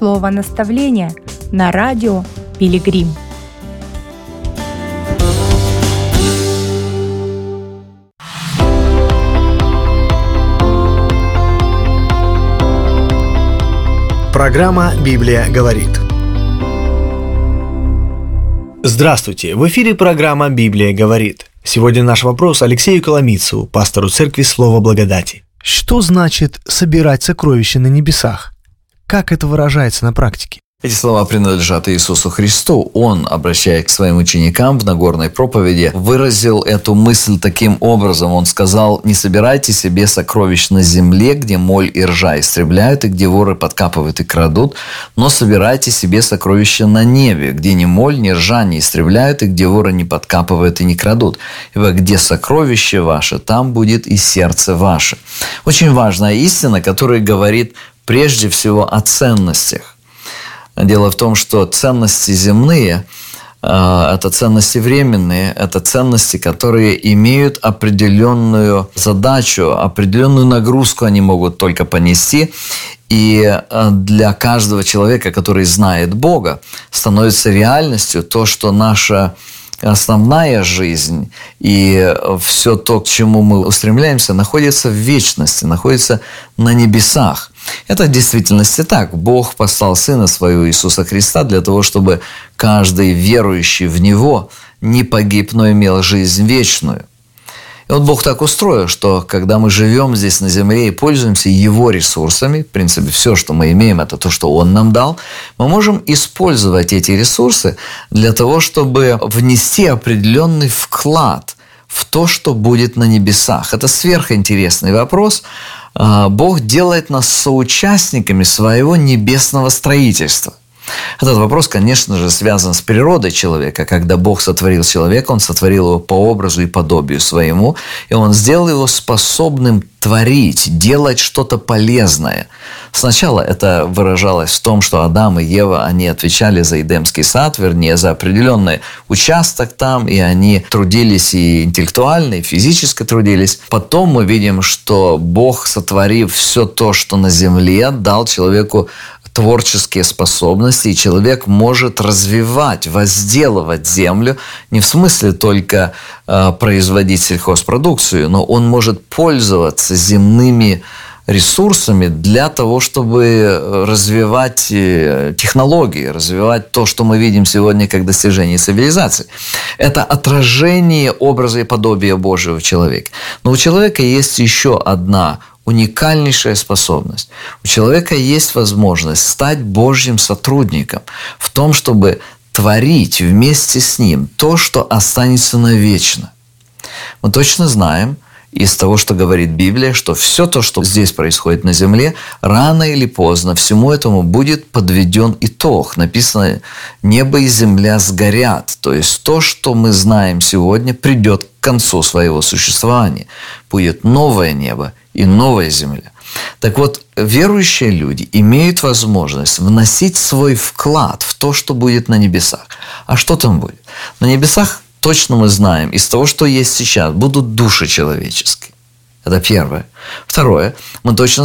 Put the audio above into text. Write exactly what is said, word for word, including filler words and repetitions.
слово наставления на радио Пилигрим. Программа «Библия говорит». Здравствуйте! В эфире программа «Библия говорит». Сегодня наш вопрос Алексею Коломийцеву, пастору церкви Слово Благодати. Что значит «собирать сокровища на небесах»? Как это выражается на практике? Эти слова принадлежат Иисусу Христу. Он, обращаясь к своим ученикам в Нагорной проповеди, выразил эту мысль таким образом. Он сказал: «Не собирайте себе сокровищ на земле, где моль и ржа истребляют, и где воры подкапывают и крадут, но собирайте себе сокровища на небе, где ни моль, ни ржа не истребляют, и где воры не подкапывают и не крадут. Ибо где сокровище ваше, там будет и сердце ваше». Очень важная истина, которая говорит прежде всего о ценностях. Дело в том, что ценности земные – это ценности временные, это ценности, которые имеют определенную задачу, определенную нагрузку они могут только понести. И для каждого человека, который знает Бога, становится реальностью то, что наша основная жизнь и все то, к чему мы устремляемся, находится в вечности, находится на небесах. Это в действительности так. Бог послал Сына Своего Иисуса Христа для того, чтобы каждый верующий в Него не погиб, но имел жизнь вечную. И вот Бог так устроил, что когда мы живем здесь на земле и пользуемся Его ресурсами, в принципе, все, что мы имеем, это то, что Он нам дал, мы можем использовать эти ресурсы для того, чтобы внести определенный вклад в то, что будет на небесах. Это сверхинтересный вопрос. Бог делает нас соучастниками своего небесного строительства. Этот вопрос, конечно же, связан с природой человека. Когда Бог сотворил человека, Он сотворил его по образу и подобию своему, и Он сделал его способным творить, делать что-то полезное. Сначала это выражалось в том, что Адам и Ева, они отвечали за Эдемский сад, вернее, за определенный участок там, и они трудились и интеллектуально, и физически трудились. Потом мы видим, что Бог, сотворив все то, что на земле, дал человеку творческие способности, и человек может развивать, возделывать землю, не в смысле только э, производить сельхозпродукцию, но он может пользоваться земными ресурсами для того, чтобы развивать технологии, развивать то, что мы видим сегодня как достижение цивилизации. Это отражение образа и подобия Божьего в человеке. Но у человека есть еще одна уникальнейшая способность. У человека есть возможность стать Божьим сотрудником в том, чтобы творить вместе с Ним то, что останется навечно. Мы точно знаем из того, что говорит Библия, что все то, что здесь происходит на земле, рано или поздно всему этому будет подведен итог. Написано: «Небо и земля сгорят». То есть то, что мы знаем сегодня, придет к концу своего существования. Будет новое небо и новая земля. Так вот, верующие люди имеют возможность вносить свой вклад в то, что будет на небесах. А что там будет? На небесах, точно мы знаем, из того, что есть сейчас, будут души человеческие. Это первое. Второе, мы точно